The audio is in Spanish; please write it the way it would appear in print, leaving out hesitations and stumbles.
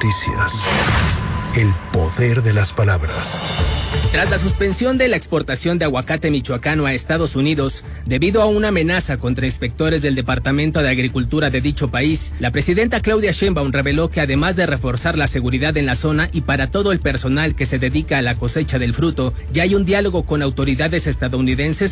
noticias. El poder de las palabras. Tras la suspensión de la exportación de aguacate michoacano a Estados Unidos, debido a una amenaza contra inspectores del Departamento de Agricultura de dicho país, la presidenta Claudia Sheinbaum reveló que además de reforzar la seguridad en la zona y para todo el personal que se dedica a la cosecha del fruto, ya hay un diálogo con autoridades estadounidenses